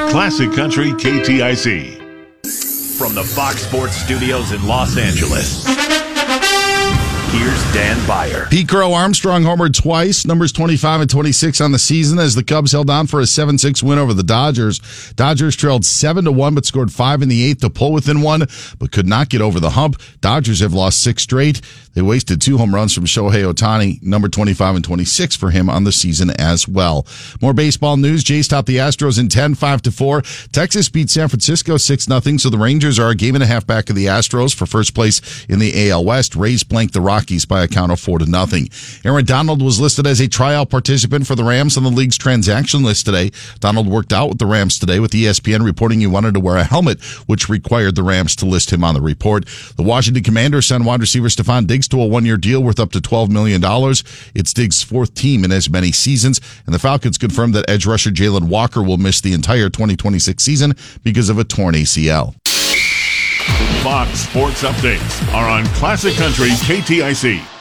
Classic Country KTIC. From the Fox Sports Studios in Los Angeles, here's Dan Beyer. Pete Crow Armstrong homered twice, numbers 25 and 26 on the season as the Cubs held on for a 7-6 win over the Dodgers. Dodgers trailed 7-1 but scored 5 in the 8th to pull within one, but could not get over the hump. Dodgers have lost 6 straight. They wasted 2 home runs from Shohei Ohtani, number 25 and 26 for him on the season as well. More baseball news. Jays topped the Astros in 10, 5-4. Texas beat San Francisco 6-0, so the Rangers are a game and a half back of the Astros for first place in the AL West. Rays blanked the Rockies by a count of 4-0. Aaron Donald was listed as a tryout participant for the Rams on the league's transaction list today. Donald worked out with the Rams today, with ESPN reporting he wanted to wear a helmet, which required the Rams to list him on the report. The Washington Commanders signed wide receiver Stephon Diggs to a 1-year deal worth up to $12 million. It's Diggs' 4th team in as many seasons, and the Falcons confirmed that edge rusher Jalen Walker will miss the entire 2026 season because of a torn ACL. Fox Sports Updates are on Classic Country KTIC.